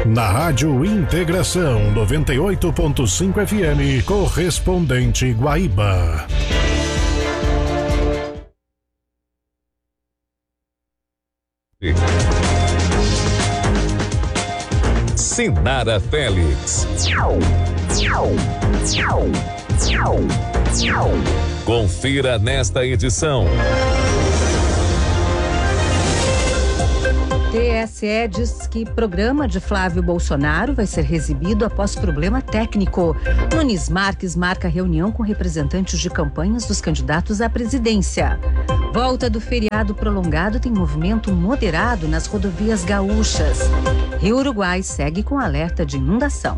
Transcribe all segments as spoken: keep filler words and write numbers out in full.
Na Rádio Integração noventa e oito ponto cinco F M, correspondente Guaíba. Sinara Félix. Confira nesta edição. T S E diz que programa de Flávio Bolsonaro vai ser exibido após problema técnico. Nunes Marques marca reunião com representantes de campanhas dos candidatos à presidência. Volta do feriado prolongado tem movimento moderado nas rodovias gaúchas. Rio Uruguai segue com alerta de inundação.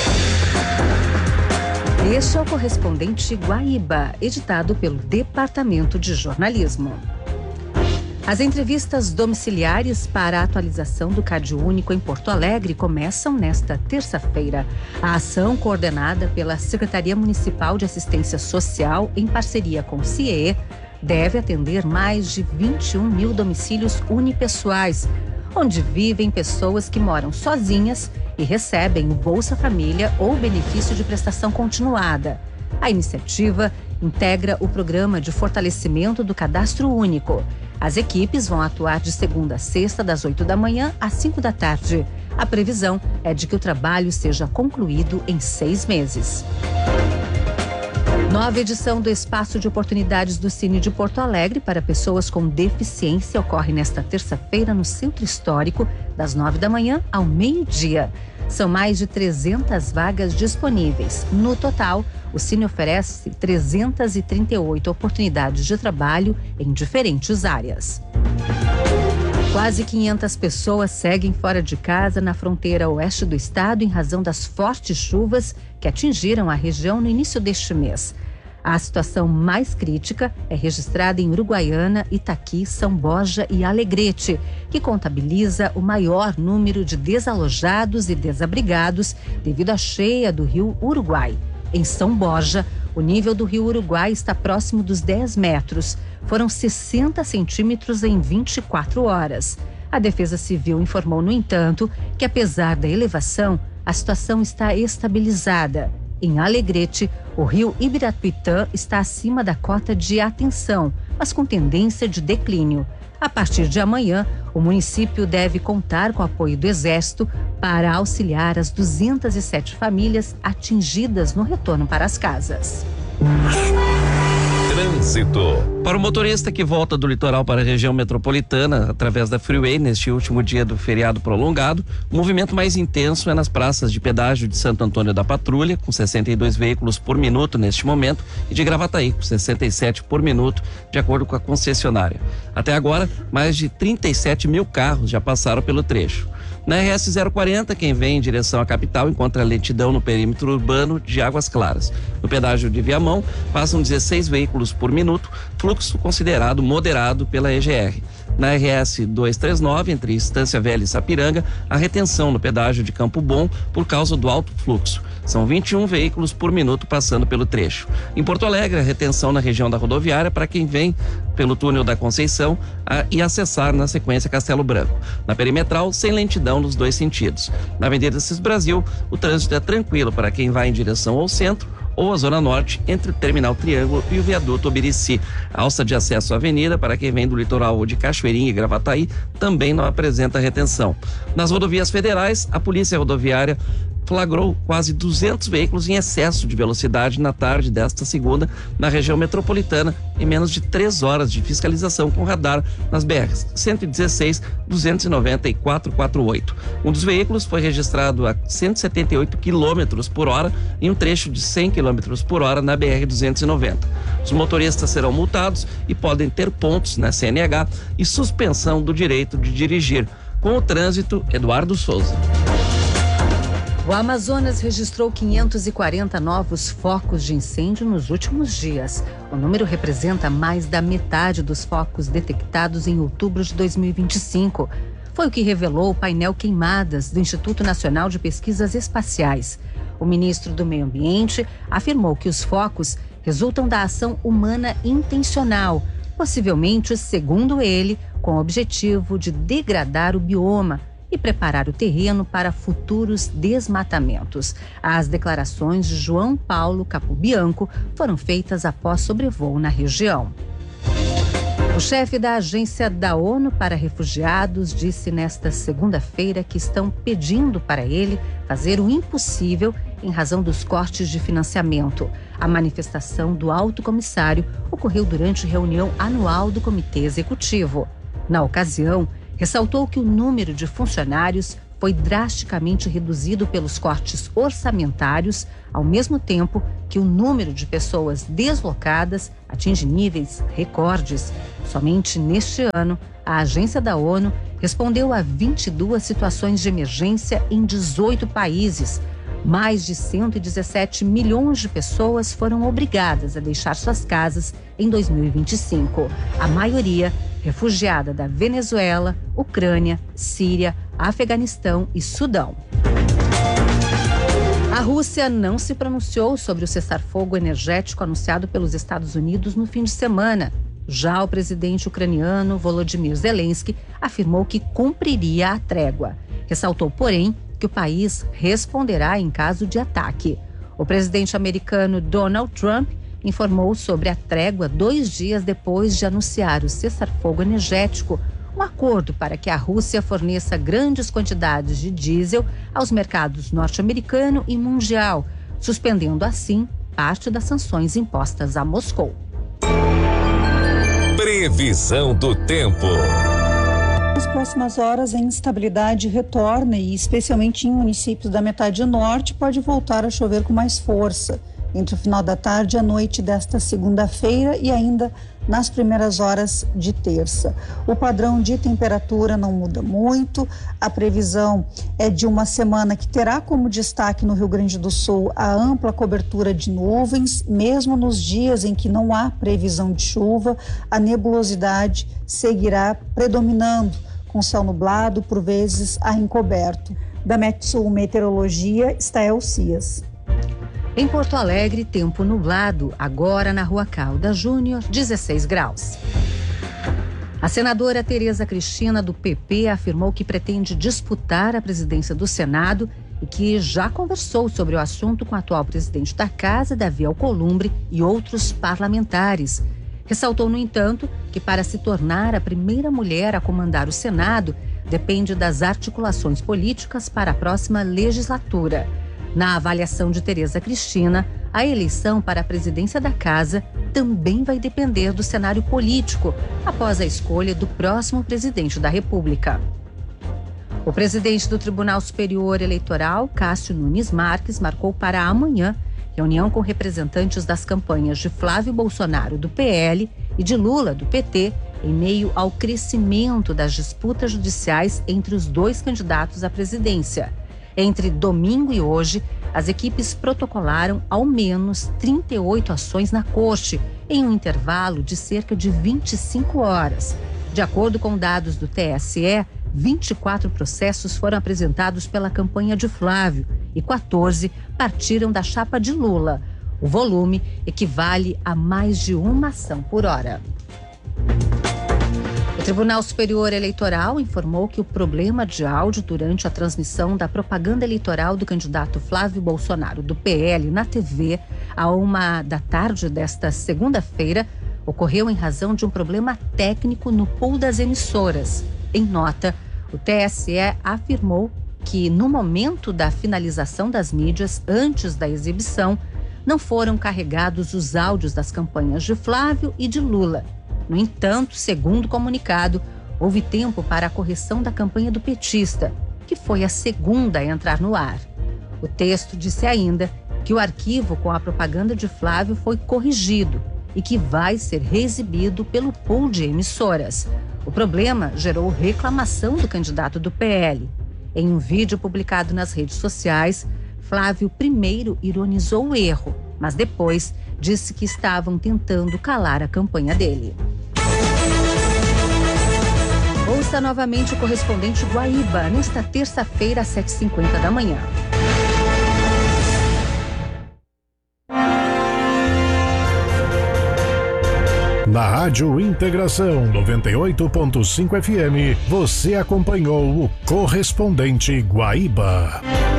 Este é o correspondente Guaíba, editado pelo Departamento de Jornalismo. As entrevistas domiciliares para a atualização do CadÚnico em Porto Alegre começam nesta terça-feira. A ação, coordenada pela Secretaria Municipal de Assistência Social, em parceria com o C I E, deve atender mais de vinte e um mil domicílios unipessoais, onde vivem pessoas que moram sozinhas e recebem o Bolsa Família ou benefício de prestação continuada. A iniciativa integra o programa de fortalecimento do Cadastro Único. As equipes vão atuar de segunda a sexta, das oito da manhã às cinco da tarde. A previsão é de que o trabalho seja concluído em seis meses. Nova edição do Espaço de Oportunidades do Cine de Porto Alegre para pessoas com deficiência ocorre nesta terça-feira no Centro Histórico, das nove da manhã ao meio-dia. São mais de trezentas vagas disponíveis. No total, o Cine oferece trezentas e trinta e oito oportunidades de trabalho em diferentes áreas. Quase quinhentas pessoas seguem fora de casa na fronteira oeste do estado em razão das fortes chuvas que atingiram a região no início deste mês. A situação mais crítica é registrada em Uruguaiana, Itaqui, São Borja e Alegrete, que contabiliza o maior número de desalojados e desabrigados devido à cheia do rio Uruguai. Em São Borja, o nível do rio Uruguai está próximo dos dez metros. Foram sessenta centímetros em vinte e quatro horas. A Defesa Civil informou, no entanto, que apesar da elevação, a situação está estabilizada. Em Alegrete, o rio Ibiratuitã está acima da cota de atenção, mas com tendência de declínio. A partir de amanhã, o município deve contar com o apoio do Exército para auxiliar as duzentas e sete famílias atingidas no retorno para as casas. Trânsito. Para o motorista que volta do litoral para a região metropolitana através da Freeway neste último dia do feriado prolongado, o movimento mais intenso é nas praças de pedágio de Santo Antônio da Patrulha, com sessenta e dois veículos por minuto neste momento, e de Gravataí, com sessenta e sete por minuto, de acordo com a concessionária. Até agora, mais de trinta e sete mil carros já passaram pelo trecho. Na R S zero quarenta, quem vem em direção à capital encontra lentidão no perímetro urbano de Águas Claras. No pedágio de Viamão, passam dezesseis veículos por minuto, fluxo considerado moderado pela E G R. Na R S duzentos e trinta e nove, entre Estância Velha e Sapiranga, a retenção no pedágio de Campo Bom por causa do alto fluxo. São vinte e um veículos por minuto passando pelo trecho. Em Porto Alegre, a retenção na região da rodoviária para quem vem pelo túnel da Conceição a, e acessar na sequência Castelo Branco. Na perimetral, sem lentidão nos dois sentidos. Na Avenida Cis Brasil, o trânsito é tranquilo para quem vai em direção ao centro ou a Zona Norte, entre o Terminal Triângulo e o Viaduto Obirici. A alça de acesso à avenida para quem vem do litoral ou de Cachoeirinha e Gravataí também não apresenta retenção. Nas rodovias federais, a Polícia Rodoviária flagrou quase duzentos veículos em excesso de velocidade na tarde desta segunda na região metropolitana, em menos de três horas de fiscalização com radar nas B Rs cento e dezesseis, duzentos e noventa e quatrocentos e quarenta e oito. Um dos veículos foi registrado a cento e setenta e oito quilômetros por hora em um trecho de cem quilômetros por hora na B R duzentos e noventa. Os motoristas serão multados e podem ter pontos na C N H e suspensão do direito de dirigir. Com o trânsito, Eduardo Souza. O Amazonas registrou quinhentos e quarenta novos focos de incêndio nos últimos dias. O número representa mais da metade dos focos detectados em outubro de dois mil e vinte e cinco. Foi o que revelou o painel Queimadas do Instituto Nacional de Pesquisas Espaciais. O ministro do Meio Ambiente afirmou que os focos resultam da ação humana intencional, possivelmente, segundo ele, com o objetivo de degradar o bioma e preparar o terreno para futuros desmatamentos. As declarações de João Paulo Capobianco foram feitas após sobrevoo na região. O chefe da Agência da ONU para Refugiados disse nesta segunda-feira que estão pedindo para ele fazer o impossível em razão dos cortes de financiamento. A manifestação do alto comissário ocorreu durante reunião anual do Comitê Executivo. Na ocasião, ressaltou que o número de funcionários foi drasticamente reduzido pelos cortes orçamentários, ao mesmo tempo que o número de pessoas deslocadas atinge níveis recordes. Somente neste ano, a Agência da ONU respondeu a vinte e duas situações de emergência em dezoito países. Mais de cento e dezessete milhões de pessoas foram obrigadas a deixar suas casas em dois mil e vinte e cinco. A maioria refugiada da Venezuela, Ucrânia, Síria, Afeganistão e Sudão. A Rússia não se pronunciou sobre o cessar-fogo energético anunciado pelos Estados Unidos no fim de semana. Já o presidente ucraniano Volodymyr Zelensky afirmou que cumpriria a trégua. Ressaltou, porém, que o país responderá em caso de ataque. O presidente americano Donald Trump informou sobre a trégua dois dias depois de anunciar o cessar-fogo energético, um acordo para que a Rússia forneça grandes quantidades de diesel aos mercados norte-americano e mundial, suspendendo assim parte das sanções impostas a Moscou. Previsão do tempo. Nas próximas horas, a instabilidade retorna e, especialmente em municípios da metade norte, pode voltar a chover com mais força entre o final da tarde e a noite desta segunda-feira e ainda nas primeiras horas de terça. O padrão de temperatura não muda muito. A previsão é de uma semana que terá como destaque no Rio Grande do Sul a ampla cobertura de nuvens, mesmo nos dias em que não há previsão de chuva, a nebulosidade seguirá predominando, com céu nublado, por vezes a encoberto. Da Metsul Meteorologia, Stael Cias. Em Porto Alegre, tempo nublado, agora na Rua Caldas Júnior, dezesseis graus. A senadora Tereza Cristina, do P P, afirmou que pretende disputar a presidência do Senado e que já conversou sobre o assunto com o atual presidente da Casa, Davi Alcolumbre, e outros parlamentares. Ressaltou, no entanto, que para se tornar a primeira mulher a comandar o Senado, depende das articulações políticas para a próxima legislatura. Na avaliação de Tereza Cristina, a eleição para a presidência da Casa também vai depender do cenário político após a escolha do próximo presidente da República. O presidente do Tribunal Superior Eleitoral, Cássio Nunes Marques, marcou para amanhã reunião com representantes das campanhas de Flávio Bolsonaro, do P L, e de Lula, do P T, em meio ao crescimento das disputas judiciais entre os dois candidatos à presidência. Entre domingo e hoje, as equipes protocolaram ao menos trinta e oito ações na corte, em um intervalo de cerca de vinte e cinco horas. De acordo com dados do T S E, vinte e quatro processos foram apresentados pela campanha de Flávio e quatorze partiram da chapa de Lula. O volume equivale a mais de uma ação por hora. O Tribunal Superior Eleitoral informou que o problema de áudio durante a transmissão da propaganda eleitoral do candidato Flávio Bolsonaro, do P L, na T V, à uma da tarde desta segunda-feira, ocorreu em razão de um problema técnico no pool das emissoras. Em nota, o T S E afirmou que, no momento da finalização das mídias, antes da exibição, não foram carregados os áudios das campanhas de Flávio e de Lula. No entanto, segundo o comunicado, houve tempo para a correção da campanha do petista, que foi a segunda a entrar no ar. O texto disse ainda que o arquivo com a propaganda de Flávio foi corrigido e que vai ser reexibido pelo pool de emissoras. O problema gerou reclamação do candidato do P L. Em um vídeo publicado nas redes sociais, Flávio primeiro ironizou o erro, mas depois disse que estavam tentando calar a campanha dele. Ouça novamente o correspondente Guaíba, nesta terça-feira, às sete e cinquenta da manhã. Na Rádio Integração noventa e oito ponto cinco F M, você acompanhou o Correspondente Guaíba.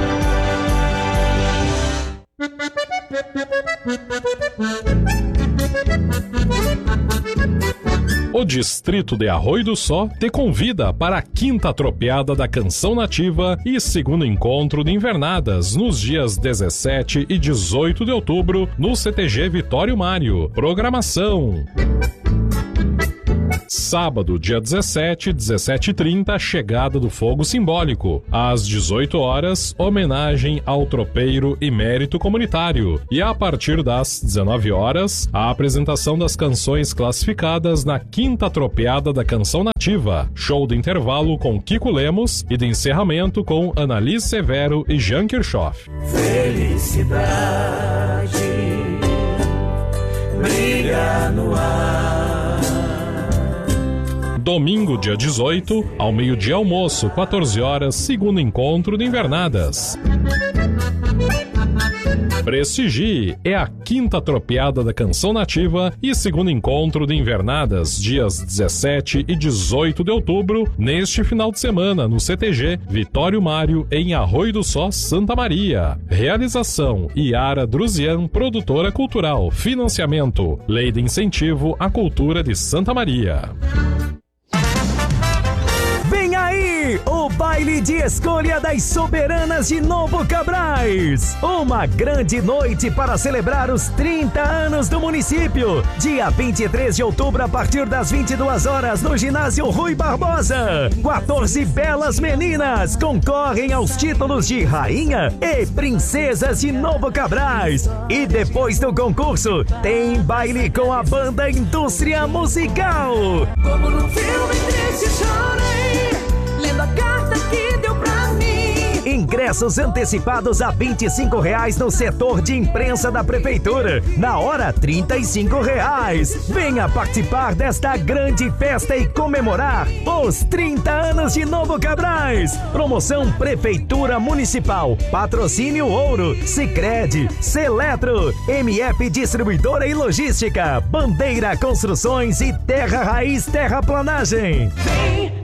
O Distrito de Arroio do Só te convida para a quinta tropeada da Canção Nativa e segundo encontro de invernadas nos dias dezessete e dezoito de outubro no C T G Vitório Mário. Programação: sábado, dia dezessete, dezessete e trinta, chegada do fogo simbólico. Às dezoito horas, homenagem ao tropeiro e mérito comunitário. E a partir das dezenove horas, a apresentação das canções classificadas na quinta tropeada da Canção Nativa. Show de intervalo com Kiko Lemos e de encerramento com Annalise Severo e Jean Kirchhoff. Felicidade brilha no ar. Domingo, dia dezoito, ao meio-dia almoço, quatorze horas, segundo encontro de invernadas. Prestigie, é a quinta tropeada da Canção Nativa e segundo encontro de invernadas, dias dezessete e dezoito de outubro, neste final de semana, no C T G Vitório Mário, em Arroio do Só, Santa Maria. Realização: Iara Druzian, produtora cultural. Financiamento: Lei de Incentivo à Cultura de Santa Maria. Vem aí o baile de escolha das soberanas de Novo Cabrais. Uma grande noite para celebrar os trinta anos do município. Dia vinte e três de outubro, a partir das vinte e duas horas, no ginásio Rui Barbosa. quatorze belas meninas concorrem aos títulos de rainha e princesas de Novo Cabrais. E depois do concurso, tem baile com a banda Indústria Musical. Como no filme triste chorei, lendo a carta que deu pra mim. Ingressos antecipados a vinte e cinco reais no setor de imprensa da prefeitura. Na hora, trinta e cinco reais. Venha participar desta grande festa e comemorar os trinta anos de Novo Cabrais. Promoção Prefeitura Municipal. Patrocínio Ouro, Sicredi, Seletro, M F Distribuidora e Logística, Bandeira Construções e Terra Raiz Terraplanagem. Vem